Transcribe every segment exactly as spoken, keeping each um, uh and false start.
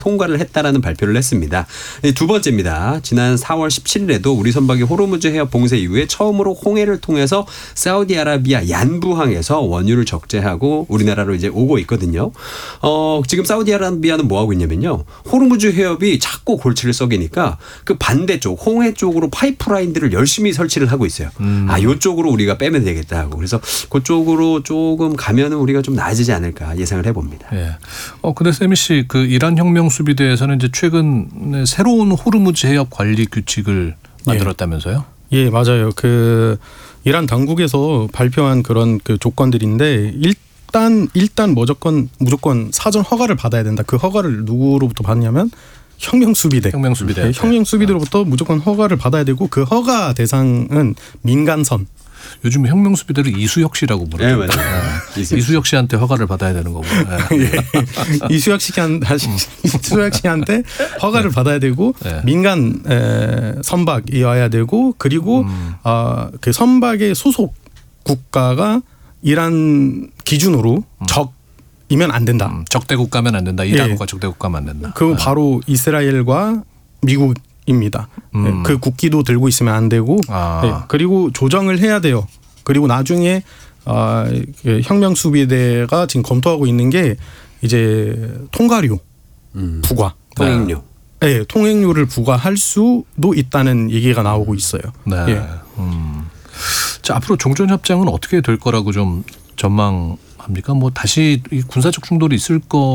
통과를 했다라는 발표를 했습니다. 두 번째입니다. 지난 사월 십칠일에도 우리 선박이 호르무즈 해협 봉쇄 이후에 처음으로 홍해를 통해서 사우디아라비아 얀부항에서 원유를 적재하고 우리나라로 이제 오고 있거든요. 어, 지금 사우디아라비아는 뭐 하고 있냐면요. 호르무즈 해협이 자꾸 골치를 썩이니까 그 반대쪽 홍해 쪽으로 파이프라인들을 열심히 설치를 하고 있어요. 음. 아, 이쪽으로 우리가 빼면 되겠다 하고. 그래서 그쪽으로 조금 가면은 우리가 좀 나아지지 않을까 예상을 해봅니다. 예. 어, 근데 세미 씨, 그 이란 혁명 수비대에서는 이제 최근 새로운 호르무즈 해협 관리 규칙을 만들었다면서요? 예, 예 맞아요. 그 이란 당국에서 발표한 그런 그 조건들인데 일단 일단 무조건 무조건 사전 허가를 받아야 된다. 그 허가를 누구로부터 받냐면 혁명 수비대. 혁명 수비대. 네, 혁명 수비대로부터 무조건 허가를 받아야 되고 그 허가 대상은 민간선. 요즘 혁명 수비대를 이수혁 씨라고 부르죠. 네, 맞아요. 네. 이수혁 씨한테 허가를 받아야 되는 거고. 네. 예. 이수혁 씨한 이수혁 씨한테 허가를 받아야 되고 네. 민간 에, 선박이어야 되고 그리고 음. 어, 그 선박의 소속 국가가 이란 기준으로 음. 적이면 안 된다. 음, 적대 국가면 안 된다. 이란과 예. 적대 국가면 안 된다. 그 바로 이스라엘과 미국. 입니다. 음. 그 국기도 들고 있으면 안 되고 아. 네. 그리고 조정을 해야 돼요. 그리고 나중에 어, 혁명 수비대가 지금 검토하고 있는 게 이제 통과료 음. 부과, 통행료, 네, 통행료를 부과할 수도 있다는 얘기가 나오고 있어요. 네. 예. 음. 자, 앞으로 종전 협정은 어떻게 될 거라고 좀 전망합니까? 뭐 다시 군사적 충돌이 있을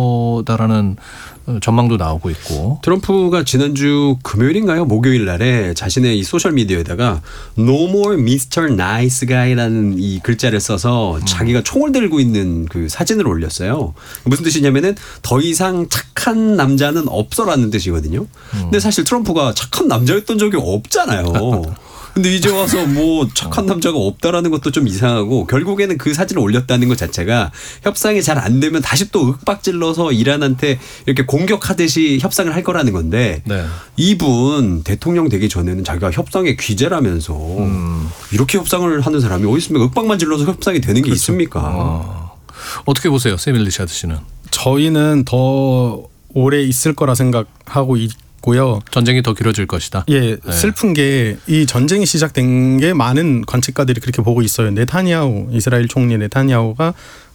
거다라는 전망도 나오고 있고. 트럼프가 지난주 금요일인가요? 목요일 날에 자신의 이 소셜미디어에다가 No more 미스터 Nice Guy라는 이 글자를 써서 음. 자기가 총을 들고 있는 그 사진을 올렸어요. 무슨 뜻이냐면은 더 이상 착한 남자는 없어라는 뜻이거든요. 음. 근데 사실 트럼프가 착한 남자였던 적이 없잖아요. 근데 이제 와서 뭐 착한 남자가 없다라는 것도 좀 이상하고 결국에는 그 사진을 올렸다는 것 자체가 협상이 잘 안 되면 다시 또 윽박질러서 이란한테 이렇게 공격하듯이 협상을 할 거라는 건데 네. 이분 대통령 되기 전에는 자기가 협상의 귀재라면서 음. 이렇게 협상을 하는 사람이 어디 있습니까? 윽박만 질러서 협상이 되는 게 그렇죠. 있습니까? 어. 어떻게 보세요? 세밀 리샤드 씨는? 저희는 더 오래 있을 거라 생각하고 있 고요. 전쟁이 더 길어질 것이다. 예, 네. 슬픈 게 이 전쟁이 시작된 게 많은 관측가들이 그렇게 보고 있어요. 네타냐후 이스라엘 총리 네타냐후가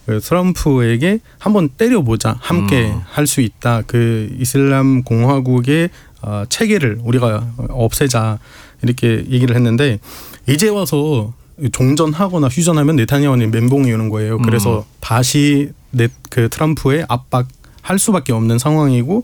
트럼프에게 한번 때려보자, 함께 음. 할 수 있다. 그 이슬람 공화국의 체계를 우리가 없애자 이렇게 얘기를 했는데 이제 와서 종전하거나 휴전하면 네타냐후는 멘붕이 오는 거예요. 그래서 음. 다시 네, 그 트럼프에 압박할 수밖에 없는 상황이고.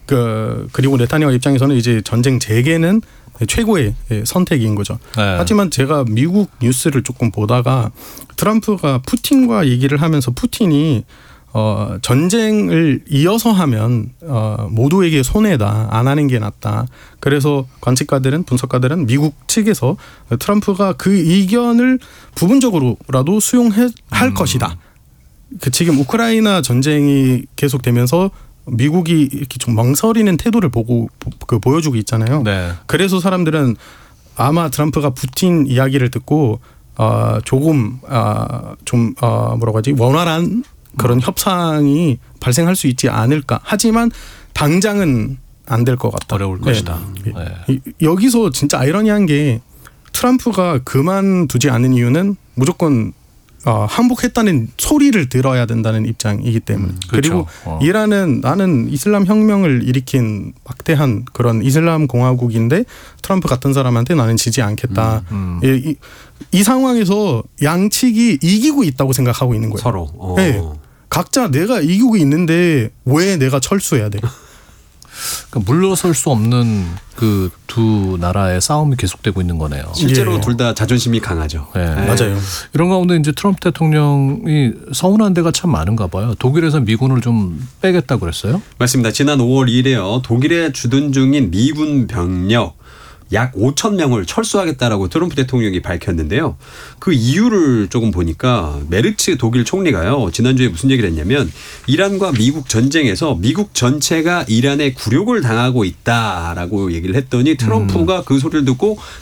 그 그리고 네타냐후 입장에서는 이제 전쟁 재개는 최고의 선택인 거죠. 네. 하지만 제가 미국 뉴스를 조금 보다가 트럼프가 푸틴과 얘기를 하면서 푸틴이 어, 전쟁을 이어서 하면 어, 모두에게 손해다. 안 하는 게 낫다. 그래서 관측가들은 분석가들은 미국 측에서 트럼프가 그 의견을 부분적으로라도 수용할 음. 것이다. 그 지금 우크라이나 전쟁이 계속되면서 미국이 이렇게 좀 망설이는 태도를 보고 그 보여주고 있잖아요. 네. 그래서 사람들은 아마 트럼프가 푸틴 이야기를 듣고 어, 조금 어, 좀 어, 뭐라고 하지 원활한 그런 음. 협상이 발생할 수 있지 않을까. 하지만 당장은 안 될 것 같다. 어려울 네. 것이다. 네. 여기서 진짜 아이러니한 게 트럼프가 그만두지 않은 이유는 무조건 어, 항복했다는 소리를 들어야 된다는 입장이기 때문에. 음, 그렇죠. 그리고 어. 이란은 나는 이슬람 혁명을 일으킨 막대한 그런 이슬람 공화국인데 트럼프 같은 사람한테 나는 지지 않겠다. 음, 음. 이, 이, 이 상황에서 양측이 이기고 있다고 생각하고 있는 거예요. 서로. 어. 네. 각자 내가 이기고 있는데 왜 내가 철수해야 돼? 그러니까 물러설 수 없는 그 두 나라의 싸움이 계속되고 있는 거네요. 실제로 예. 둘 다 자존심이 강하죠. 네. 네. 맞아요. 이런 가운데 이제 트럼프 대통령이 서운한 데가 참 많은가 봐요. 독일에서 미군을 좀 빼겠다고 그랬어요? 맞습니다. 지난 오월 이일에요. 독일에 주둔 중인 미군 병력 약 오천 명을 철수하겠다라고 트럼프 대통령이 밝혔는데요. 그 이유를 조금 보니까 메르츠 독일 총리가요. 지난주에 무슨 얘기를 했냐면 이란과 미국 전쟁에서 미국 전체가 이란의 굴욕을 당하고 있다라고 얘기를 했더니 트럼프가 음. 그 소리를 듣고 극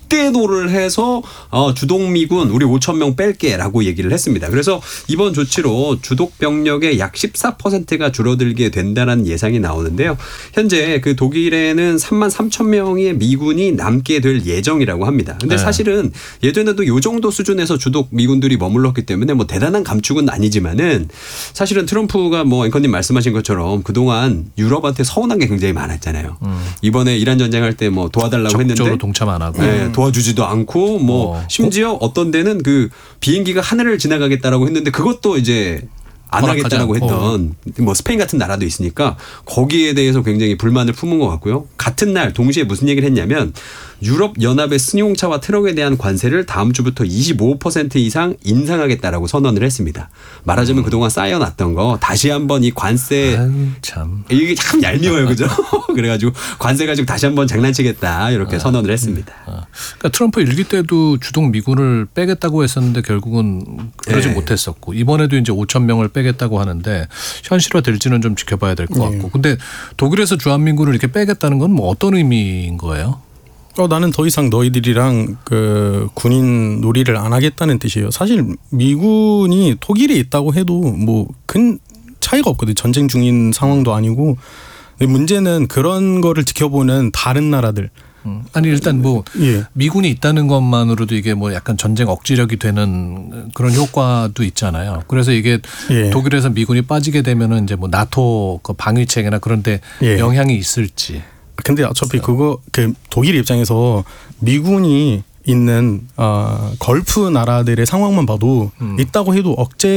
극대노를 해서 어, 주동 미군 우리 오천 명 뺄게라고 얘기를 했습니다. 그래서 이번 조치로 주독 병력의 약 십사 퍼센트가 줄어들게 된다는 예상이 나오는데요. 현재 그 독일에는 삼만 삼천 명의 미군이 남게 될 예정이라고 합니다. 근데 네. 사실은 예전에도 이 정도 수준에서 주독 미군들이 머물렀기 때문에 뭐 대단한 감축은 아니지만은 사실은 트럼프가 뭐 앵커님 말씀하신 것처럼 그동안 유럽한테 서운한 게 굉장히 많았잖아요. 음. 이번에 이란 전쟁할 때 뭐 도와달라고 적극적으로 했는데 동참 안 하고. 네, 도와주지도 않고 뭐 어. 심지어 어떤 데는 그 비행기가 하늘을 지나가겠다라고 했는데 그것도 이제 안 허락하지 하겠다라고 않고. 했던 뭐 스페인 같은 나라도 있으니까 거기에 대해서 굉장히 불만을 품은 것 같고요. 같은 날 동시에 무슨 얘기를 했냐면 유럽 연합의 승용차와 트럭에 대한 관세를 다음 주부터 이십오 퍼센트 이상 인상하겠다라고 선언을 했습니다. 말하자면 음. 그동안 쌓여놨던 거 다시 한번 이 관세 아유, 참. 이게 참 얄미워요, 그죠? 그래가지고 관세 가지고 다시 한번 장난치겠다 이렇게 선언을 했습니다. 어. 그러니까 트럼프 일기 때도 주동 미군을 빼겠다고 했었는데 결국은 그러지 네. 못했었고 이번에도 이제 오천 명을 빼겠다고 하는데 현실화될지는 좀 지켜봐야 될 것 네. 같고. 근데 독일에서 주한민군을 이렇게 빼겠다는 건 뭐 어떤 의미인 거예요? 어, 나는 더 이상 너희들이랑 그 군인 놀이를 안 하겠다는 뜻이에요. 사실 미군이 독일에 있다고 해도 뭐 큰 차이가 없거든요. 전쟁 중인 상황도 아니고. 근데 문제는 그런 거를 지켜보는 다른 나라들. 음. 아니 일단 뭐 예. 미군이 있다는 것만으로도 이게 뭐 약간 전쟁 억지력이 되는 그런 효과도 있잖아요. 그래서 이게 예. 독일에서 미군이 빠지게 되면은 이제 뭐 나토 그 방위체계나 그런 데 예. 영향이 있을지. 근데 어차피 그거 그 독일 입장에서 미군이 있는 어, 걸프 나라들의 상황만 봐도 음. 있다고 해도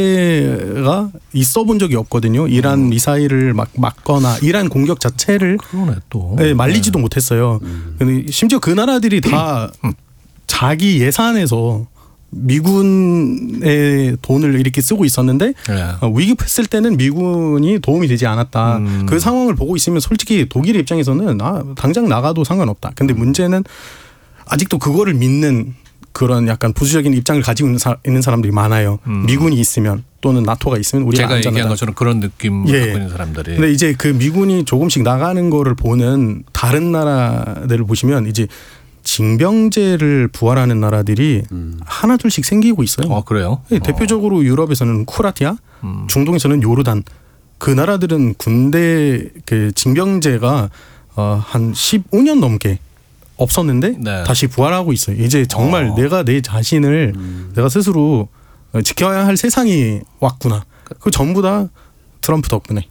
억제가 있어 본 적이 없거든요. 이란 음. 미사일을 막 막거나 이란 공격 자체를 그러네 또. 네, 말리지도 못했어요. 음. 근데 심지어 그 나라들이 다 자기 예산에서 미군의 돈을 이렇게 쓰고 있었는데 네. 어, 위급했을 때는 미군이 도움이 되지 않았다. 음. 그 상황을 보고 있으면 솔직히 독일 입장에서는 아, 당장 나가도 상관없다. 근데 문제는 아직도 그거를 믿는 그런 약간 보수적인 입장을 가지고 있는, 사, 있는 사람들이 많아요. 음. 미군이 있으면 또는 나토가 있으면 우리가 제가 안전하다. 얘기한 것처럼 그런 느낌 예. 갖고 있는 사람들이. 근데 이제 그 미군이 조금씩 나가는 거를 보는 다른 나라들을 보시면 이제 징병제를 부활하는 나라들이 음. 하나 둘씩 생기고 있어요. 어 그래요? 네, 대표적으로 유럽에서는 쿠라티아, 음. 중동에서는 요르단. 그 나라들은 군대 그 징병제가 어, 한 십오 년 넘게 없었는데 네. 다시 부활하고 있어요. 이제 정말 어. 내가 내 자신을 음. 내가 스스로 지켜야 할 세상이 왔구나. 그 전부 다 트럼프 덕분에.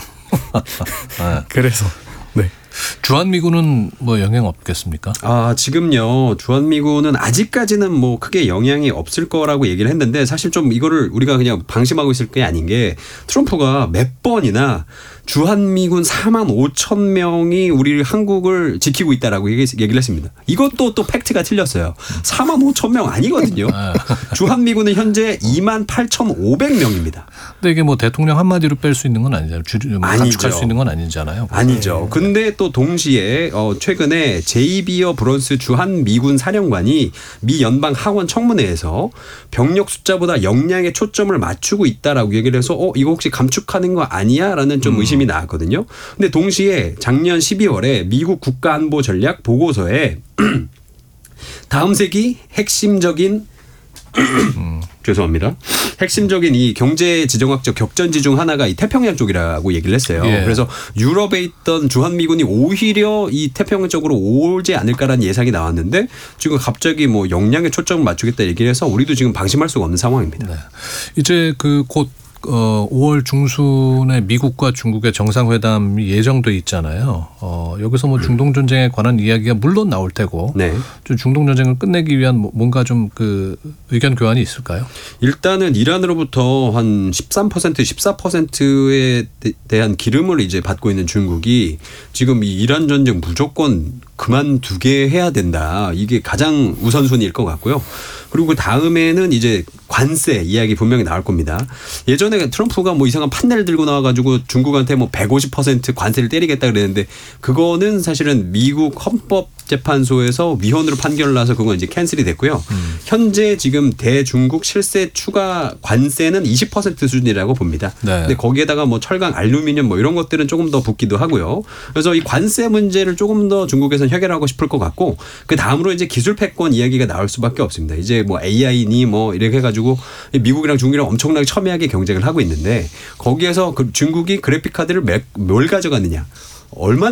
네. 그래서 네. 주한미군은 뭐 영향 없겠습니까? 아, 지금요, 주한미군은 아직까지는 뭐 크게 영향이 없을 거라고 얘기를 했는데 사실 좀 이거를 우리가 그냥 방심하고 있을 게 아닌 게 트럼프가 몇 번이나 주한미군 사만 오천 명이 우리 한국을 지키고 있다라고 얘기, 얘기를 했습니다. 이것도 또 팩트가 틀렸어요. 사만 오천 명 아니거든요. 주한미군은 현재 이만 팔천오백 명입니다. 근데 이게 뭐 대통령 한마디로 뺄 수 있는 건 아니잖아요. 주, 뭐 아니죠. 감축할 수 있는 건 아니잖아요. 아니죠. 근데 또 동시에 어 최근에 제이비어 브런스 주한 미군 사령관이 미 연방 하원 청문회에서 병력 숫자보다 역량에 초점을 맞추고 있다라고 얘기를 해서 어 이거 혹시 감축하는 거 아니야라는 좀 의심이 나왔거든요. 근데 동시에 작년 십이월에 미국 국가안보 전략 보고서에 다음 세기 핵심적인 죄송합니다. 핵심적인 이 경제 지정학적 격전지 중 하나가 이 태평양 쪽이라고 얘기를 했어요. 예. 그래서 유럽에 있던 주한미군이 오히려 이 태평양 쪽으로 오지 않을까라는 예상이 나왔는데 지금 갑자기 뭐 역량에 초점을 맞추겠다 얘기를 해서 우리도 지금 방심할 수가 없는 상황입니다. 네. 이제 그 곧 어, 오월 중순에 미국과 중국의 정상회담이 예정돼 있잖아요. 어, 여기서 뭐 중동 전쟁에 관한 이야기가 물론 나올 테고, 네. 좀 중동 전쟁을 끝내기 위한 뭐 뭔가 좀 그 의견 교환이 있을까요? 일단은 이란으로부터 한 십삼 퍼센트, 십사 퍼센트에 대한 기름을 이제 받고 있는 중국이 지금 이 이란 전쟁 무조건 그만두게 해야 된다. 이게 가장 우선순위일 것 같고요. 그리고 그 다음에는 이제 관세 이야기 분명히 나올 겁니다. 예전에 트럼프가 뭐 이상한 판넬 들고 나와가지고 중국한테 뭐 백오십 퍼센트 관세를 때리겠다 그랬는데 그거는 사실은 미국 헌법 재판소에서 위헌으로 판결을 나서 그건 이제 캔슬이 됐고요. 음. 현재 지금 대중국 실세 추가 관세는 이십 퍼센트 수준이라고 봅니다. 네. 근데 거기에다가 뭐 철강, 알루미늄 뭐 이런 것들은 조금 더 붙기도 하고요. 그래서 이 관세 문제를 조금 더 중국에서는 해결하고 싶을 것 같고 그 다음으로 이제 기술 패권 이야기가 나올 수밖에 없습니다. 이제 뭐 에이아이니 뭐 이렇게 해가지고 미국이랑 중국이랑 엄청나게 첨예하게 경쟁을 하고 있는데 거기에서 그 중국이 그래픽 카드를 뭘 가져갔느냐. 얼마나